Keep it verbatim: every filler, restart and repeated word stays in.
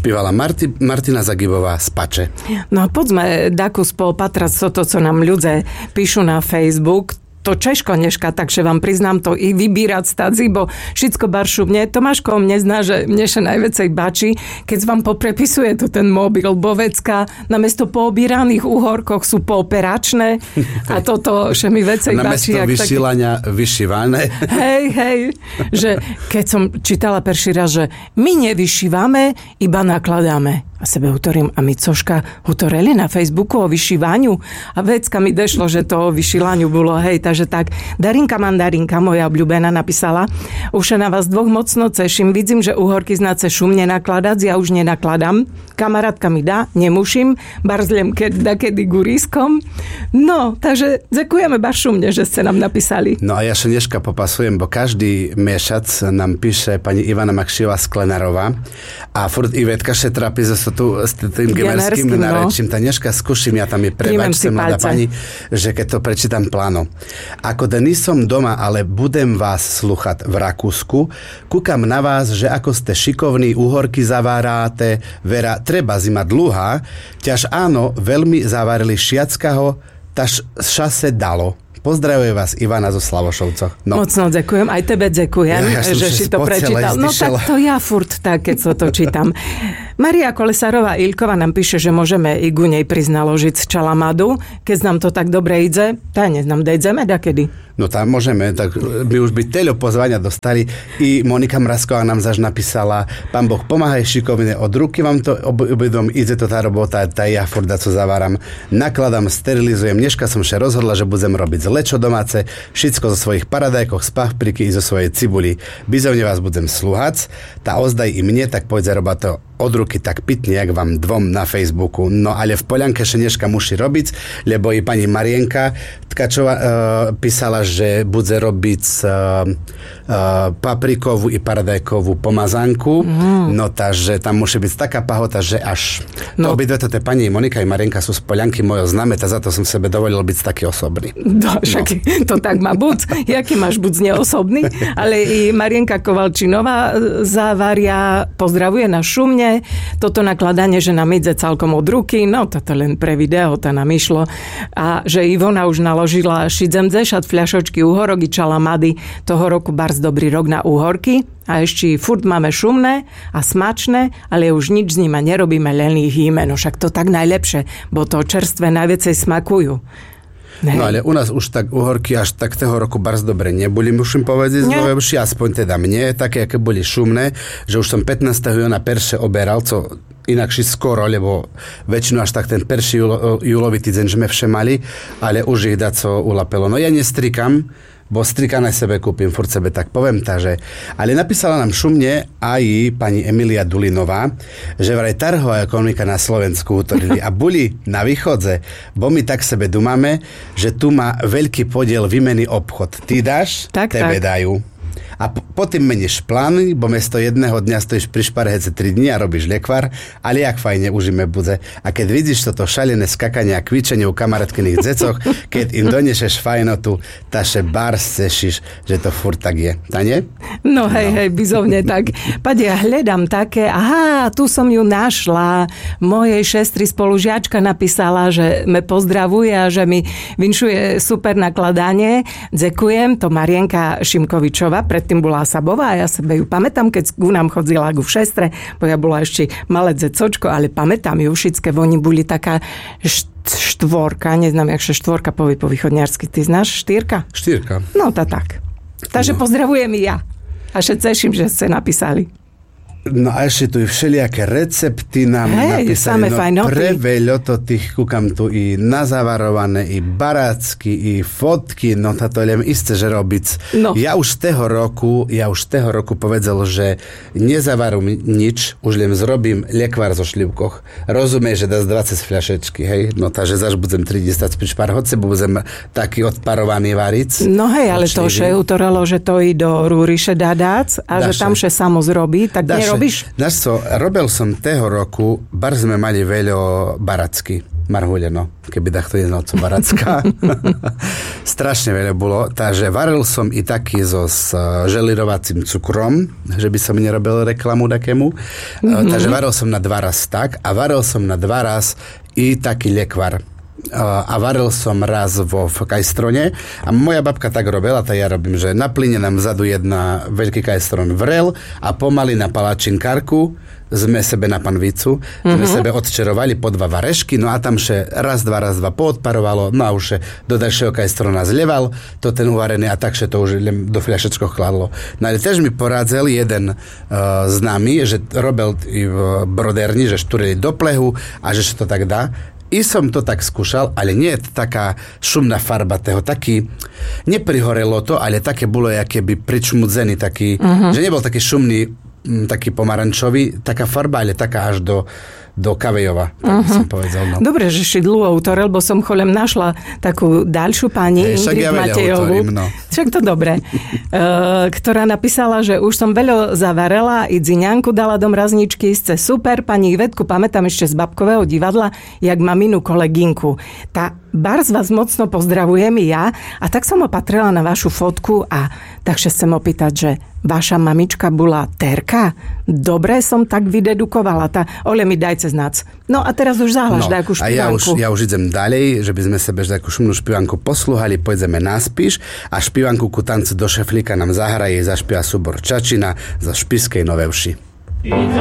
špívala Marti, Martina Zagibová z Pače. No a poďme Daku spolupatrať to, co nám ľudia píšu na Facebook. To Češko dneška, takže vám priznám to i vybírať stadzi, bo všetko baršubne. Tomáško mne zná, že mne še najvecej bačí, keď vám poprepisuje to ten mobil, bo vecka namiesto poobíraných uhorkoch sú pooperačné a toto še mi vecej bačí. Namiesto vyšílania tak... vyšívané. Hej, hej, že keď som čítala perší raz, že my nevyšívame, iba nakladáme. A sebe utorím, a my cožka utoreli na Facebooku o vyšívaniu a vecka mi dešlo, že to o vyšívaniu bolo, hej, takže tak. Darinka Mandarinka, moja obľúbená, napísala, už na vás dvoch mocno ceším, vidím, že uhorky znáce šumne nakladať, ja už nenakladám, kamarátka mi dá, nemuším, barzlem keď da kedy gurískom. No, takže ďakujeme baršumne, že ste nám napísali. No a ja še dneška popasujem, bo každý mešac nám píše pani Ivana Makšiová Sklenarová a furt Ivetka še trápi so tu s tým gemerským narečím. No. Ta dneška skúšim, ja tam je prebačte, mladá pani, že keď to prečítam pláno. Ako dnes som doma, ale budem vás sluchať v Rakúsku, kúkam na vás, že ako ste šikovní, uhorky zaváráte, vera, treba zima dlhá, ťaž áno, veľmi zavárili šiackaho, taž šase dalo. Pozdravujem vás Ivana zo Slavošovcoch. No. Mocno ďakujem, aj tebe ďakujem, ja, ja že si to prečítal. No tak to ja furt tak, keď sa to čítam. Maria Kolesárová Ilková nám píše, že môžeme i ku nej prísť naložiť z čalamadu, keď nám to tak dobre ide. Tá neznám, dejdeme dakedy? No tam môžeme, tak by už by teľo pozvania dostali. I Monika Mrazková nám zaž napísala, pán Boh, pomáhaj šikovne, od ruky vám to obidvom ide to tá robota, tá ja furda, co zaváram, nakladám, sterilizujem. Dneška som še rozhodla, že budem robiť lečo domáce, všetko zo svojich paradajkoch, z papriky i zo svojej cibuli. Bizovne vás budem sluhať, tá ozdaj i mne, tak pôjde roba to od ruky tak pitne, jak vám dvom na Facebooku. No ale v Polianke še dneška musí robiť, lebo i pani Marienka Tkačová uh, písala, že bude robiť uh, uh, paprikovú i paradajkovú pomazánku. Mm. No takže tam musí byť taká pahota, že až... No. To obidve to pani Monika i Marienka sú z Polianky mojo známe, a za to som sebe dovolil byť taký osobný. No, však no. To tak má buď. Jaký máš buď neosobný, ale i Marienka Kovalčinová závaria pozdravuje na šumne. Toto nakladanie, že nám ide celkom od ruky, no toto len pre video, to nám išlo. A že Ivona už naložila šesťdesiat fľašočky uhorok i čalamady toho roku bars dobrý rok na uhorky. A ešte furt máme šumné a smačné, ale už nič z nima nerobíme, len ich jíme. No však to tak najlepšie, bo to čerstvé najviacej smakujú. Ne. No ale u nás už tak uhorky až tak toho roku bardzo dobre neboli, musím povedať, znovšie, aspoň teda mne, také, aké boli šumné, že už som pätnásteho júna perše oberal, co inakší skoro, lebo väčšinu až tak ten perší júlo, júlový týdzeň sme vše mali, ale už ich dá co ulapelo. No ja nestrikam, bo strikané sebe kúpim, furt sebe tak poviem, takže. Ale napísala nám šumne aj pani Emilia Dulinová, že vraj trhová ekonomika na Slovensku utorili a boli na východze, bo my tak sebe dumáme, že tu má veľký podiel výmeny obchod. Ty dáš, tak, tebe tak. Dajú. A potom meníš plány, bo mesto jedného dňa stojíš pri šparhece tri dni a robíš lekvar, ale jak fajne užíme bude. A keď vidíš toto šalené skakanie a kvičenie u kamarátkyných dzecoch, keď im donešeš fajnotu, taše bar sešíš, že to furt tak je. Ta nie? No hej, no. hej, bizovne tak. Pade, ja hľadám také, aha, tu som ju našla. Mojej šestri spolužiačka napísala, že me pozdravuje a že mi vinšuje super nakladanie. Ďakujem, to Marienka Šimkovičová, pred tým bola Sabová a ja sebe ju pamätám, keď ku nám chodzila ku všestre, bo ja bola ešte malé dzecočko, ale pamätám ju všetké, oni boli taká štvorka, neznám, jakže štvorka povie po východňarsky, ty znáš štyrka? Štyrka. No, tá tak. Takže no. Pozdravujem i ja. A še ceším, že ste napísali. No a ešte tu i všelijaké recepty nám Hej, napísali. No fajnoty. Preveľo to tých, kúkam tu i nazavarované, i barácky, i fotky, no to len isté, že robiť. No. Ja už z toho roku, ja už z toho roku povedal, že nezavarum nič, už len zrobím lekvar zo šľivkoch. Rozumieš, že dá z dvadsať fľašečky, hej? No takže zaž budem tridsať pri šparhoce, budem taký odparovaný varic. No hej, ale to še utoralo, že to i do rúriše dá dác a Daše. Že tam še samo zrobí, tak Daše. Robíš? Dáš co, robil som toho roku, bar sme mali veľo baracky. Marhule, no, keby takto neznal, co Baracka. Strašne veľa bolo. Takže varil som i taký so s želirovacím cukrom, že by som nerobil reklamu takému. Mm-hmm. Takže varil som na dva raz tak a varil som na dva raz i taký lekvar. A varil som raz vo v kajstrone a moja babka tak robila, tak ja robím, že na plyne nám vzadu jedna veľký kajstron vrel a pomaly na palačinkárku sme sebe na panvicu, sme mm-hmm. sebe odčerovali po dva varešky, no a tam še raz, dva, raz, dva poodparovalo, no a už še do ďalšieho kajstrona zlieval to ten uvarený a tak še to už do fľašečko chladlo. No ale tiež mi poradzel jeden uh, známy, že robil v broderni, že štúrili do plehu a že še to tak dá. I som to tak skúšal, ale nie je to taká šumná farba toho, taký, neprihorelo to, ale také bolo jakéby pričmudzený, taký, uh-huh. že nebol taký šumný, taký pomarančový, taká farba, ale taká až do, do kavejova, tak uh-huh. som povedal. No. Dobre, že šidlu autorel, bo som cholem našla takú ďalšiu pani, hey, Ingrid ja Matejovú. Autorím, no. Však to dobre. uh, ktorá napísala, že už som veľa zavarela i dziňanku dala do mrazničky, ste super, pani Ivetku, pamätám ešte z babkového divadla, jak mám inú kolegynku. Tá Bars vás mocno pozdravujem i ja a tak som opatrila na vašu fotku a takže chcem opýtať, že vaša mamička bola terka? Dobre som tak vydedukovala. Tá, Ole mi dajte znac. No a teraz už zahlaš no, nejakú špivanku. A ja už, ja už idem ďalej, že by sme sebe takú šumnú špivanku poslúhali, pôjdeme na spíš a špivanku ku tancu do šeflíka nám zahraje, zašpia súbor Čačina zo Špišskej Nové Vši.